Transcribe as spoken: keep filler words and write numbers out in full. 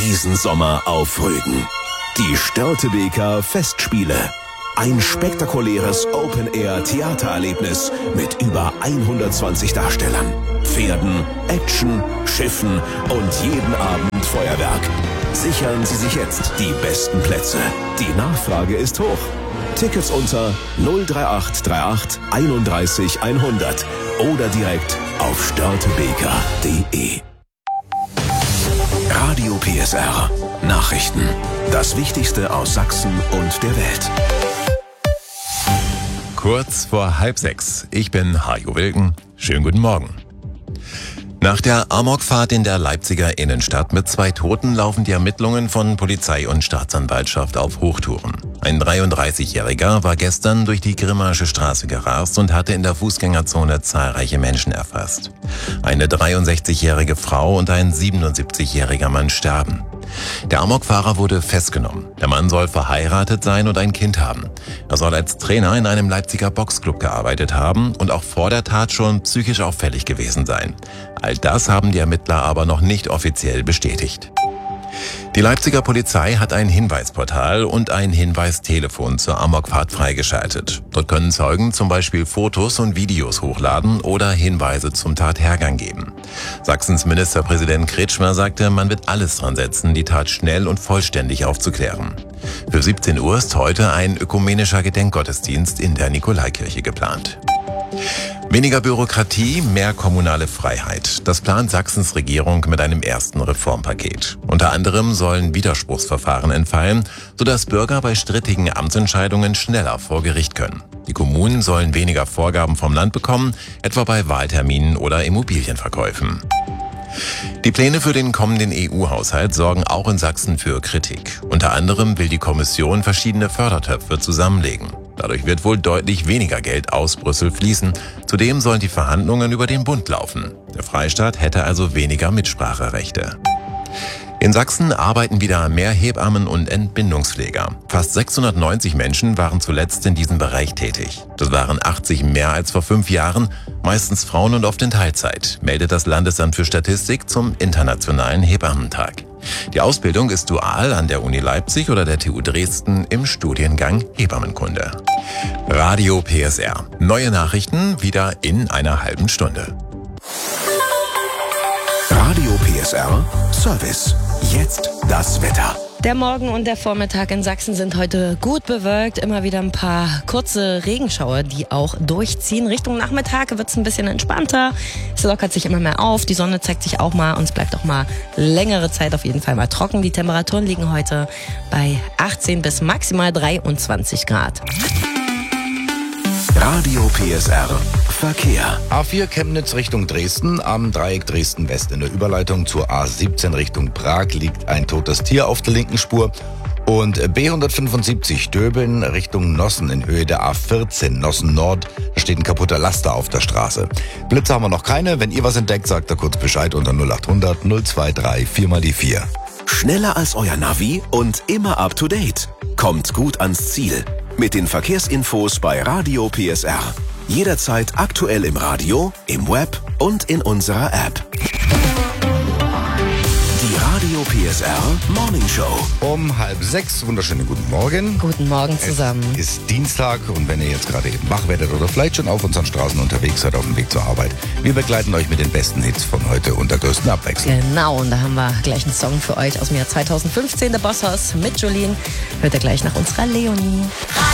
diesen Sommer auf Rügen. Die Störtebeker Festspiele. Ein spektakuläres Open-Air-Theatererlebnis mit über hundertzwanzig Darstellern, Pferden, Action, Schiffen und jeden Abend Feuerwerk. Sichern Sie sich jetzt die besten Plätze. Die Nachfrage ist hoch. Tickets unter null drei acht drei acht einunddreißig hundert oder direkt auf störtebeker punkt de. Radio P S R. Nachrichten. Das Wichtigste aus Sachsen und der Welt. Kurz vor halb sechs. Ich bin Hajo Wilken. Schönen guten Morgen. Nach der Amokfahrt in der Leipziger Innenstadt mit zwei Toten laufen die Ermittlungen von Polizei und Staatsanwaltschaft auf Hochtouren. Ein dreiunddreißigjähriger war gestern durch die Grimmaische Straße gerast und hatte in der Fußgängerzone zahlreiche Menschen erfasst. Eine dreiundsechzigjährige Frau und ein siebenundsiebzigjähriger Mann starben. Der Amokfahrer wurde festgenommen. Der Mann soll verheiratet sein und ein Kind haben. Er soll als Trainer in einem Leipziger Boxclub gearbeitet haben und auch vor der Tat schon psychisch auffällig gewesen sein. All das haben die Ermittler aber noch nicht offiziell bestätigt. Die Leipziger Polizei hat ein Hinweisportal und ein Hinweistelefon zur Amokfahrt freigeschaltet. Dort können Zeugen zum Beispiel Fotos und Videos hochladen oder Hinweise zum Tathergang geben. Sachsens Ministerpräsident Kretschmer sagte, man wird alles dran setzen, die Tat schnell und vollständig aufzuklären. Für siebzehn Uhr ist heute ein ökumenischer Gedenkgottesdienst in der Nikolaikirche geplant. Weniger Bürokratie, mehr kommunale Freiheit. Das plant Sachsens Regierung mit einem ersten Reformpaket. Unter anderem sollen Widerspruchsverfahren entfallen, sodass Bürger bei strittigen Amtsentscheidungen schneller vor Gericht können. Die Kommunen sollen weniger Vorgaben vom Land bekommen, etwa bei Wahlterminen oder Immobilienverkäufen. Die Pläne für den kommenden E U-Haushalt sorgen auch in Sachsen für Kritik. Unter anderem will die Kommission verschiedene Fördertöpfe zusammenlegen. Dadurch wird wohl deutlich weniger Geld aus Brüssel fließen. Zudem sollen die Verhandlungen über den Bund laufen. Der Freistaat hätte also weniger Mitspracherechte. In Sachsen arbeiten wieder mehr Hebammen und Entbindungspfleger. Fast sechshundertneunzig Menschen waren zuletzt in diesem Bereich tätig. Das waren achtzig mehr als vor fünf Jahren, meistens Frauen und oft in Teilzeit, meldet das Landesamt für Statistik zum Internationalen Hebammentag. Die Ausbildung ist dual an der Uni Leipzig oder der T U Dresden im Studiengang Hebammenkunde. Radio P S R. Neue Nachrichten wieder in einer halben Stunde. Radio P S R Service. Jetzt das Wetter. Der Morgen und der Vormittag in Sachsen sind heute gut bewölkt. Immer wieder ein paar kurze Regenschauer, die auch durchziehen. Richtung Nachmittag wird es ein bisschen entspannter. Es lockert sich immer mehr auf. Die Sonne zeigt sich auch mal und es bleibt auch mal längere Zeit auf jeden Fall mal trocken. Die Temperaturen liegen heute bei achtzehn bis maximal dreiundzwanzig Grad. Radio P S R Verkehr. A vier Chemnitz Richtung Dresden, am Dreieck Dresden-West in der Überleitung zur A siebzehn Richtung Prag liegt ein totes Tier auf der linken Spur. Und B hundertfünfundsiebzig Döbeln Richtung Nossen in Höhe der A vierzehn Nossen Nord, da steht ein kaputter Laster auf der Straße. Blitze haben wir noch keine, wenn ihr was entdeckt, sagt da kurz Bescheid unter null acht hundert null zwei drei vier mal die vier. Schneller als euer Navi und immer up to date. Kommt gut ans Ziel. Mit den Verkehrsinfos bei Radio P S R. Jederzeit aktuell im Radio, im Web und in unserer App. Die Radio P S R Morning Show. Um halb sechs, wunderschönen guten Morgen. Guten Morgen zusammen. Es ist Dienstag und wenn ihr jetzt gerade eben wach werdet oder vielleicht schon auf unseren Straßen unterwegs seid, auf dem Weg zur Arbeit, wir begleiten euch mit den besten Hits von heute und der größten Abwechslung. Genau, und da haben wir gleich einen Song für euch aus dem Jahr zweitausendfünfzehn, der Bosshaus mit Jolene. Hört ihr gleich nach unserer Leonie.